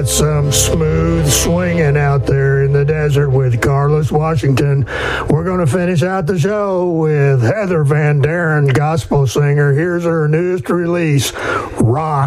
some smooth swinging out there in the desert with Carlos Washington. We're going to finish out the show with Heather Van Daren, gospel singer. Here's her newest release, Rock.